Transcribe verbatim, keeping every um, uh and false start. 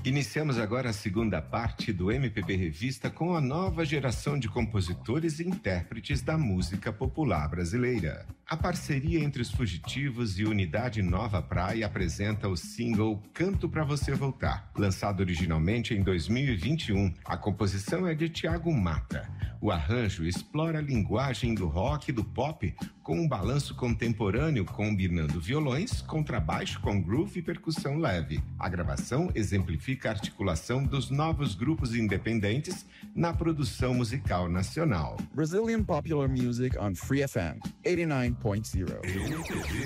Iniciamos agora a segunda parte do M P B Revista com a nova geração de compositores e intérpretes da música popular brasileira. A parceria entre os Fugitivos e Unidade Nova Praia apresenta o single Canto Pra Você Voltar, lançado originalmente em dois mil e vinte e um. A composição é de Thiago Mata. O arranjo explora a linguagem do rock e do pop com um balanço contemporâneo combinando violões, contrabaixo com groove e percussão leve. A gravação exemplifica a articulação dos novos grupos independentes na produção musical nacional. Brazilian popular music on Free F M eighty-nine point zero.